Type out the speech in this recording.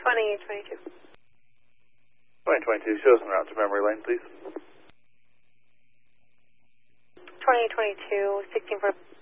2022. 2022, show us en route to memory lane, please. 2022, 16 for